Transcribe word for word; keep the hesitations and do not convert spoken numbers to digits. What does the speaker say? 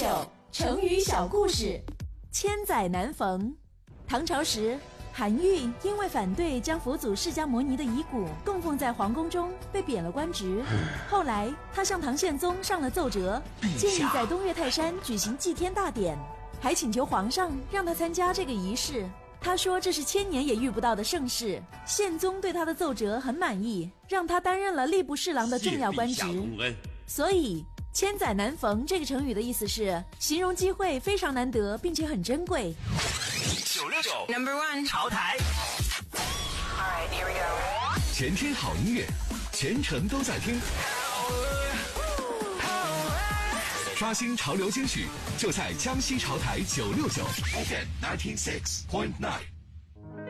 九成语小故事。千载难逢。唐朝时，韩愈因为反对将佛祖释迦摩尼的遗骨供奉在皇宫中，被贬了官职。后来他向唐宪宗上了奏折，建议在东岳泰山举行祭天大典，还请求皇上让他参加这个仪式。他说这是千年也遇不到的盛事。宪宗对他的奏折很满意，让他担任了吏部侍郎的重要官职。所以千载难逢这个成语的意思是形容机会非常难得，并且很珍贵。 九六九 Number One 潮台。 Alright, here we go. 全天好音乐，全程都在听。刷新潮流金曲，就在江西潮台九六九 F M ninety six point nine。